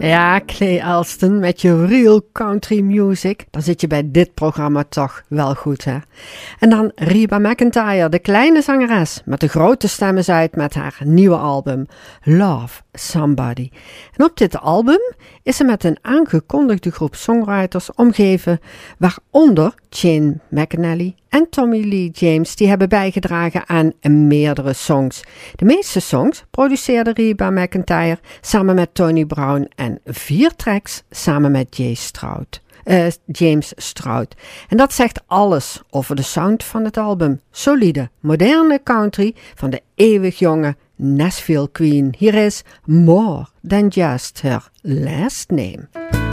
Ja, Clay Alston met je real country music. Dan zit je bij dit programma toch wel goed, hè? En dan Reba McEntire, de kleine zangeres met de grote stemmen uit met haar nieuwe album Love Somebody. En op dit album is ze met een aangekondigde groep songwriters omgeven, waaronder Shane McAnally en Tommy Lee James, die hebben bijgedragen aan meerdere songs. De meeste songs produceerde Reba McEntire samen met Tony Brown en 4 tracks samen met James Stroud. En dat zegt alles over de sound van het album. Solide, moderne country van de eeuwig jonge Nashville Queen. Hier is More Than Just Her Last Name.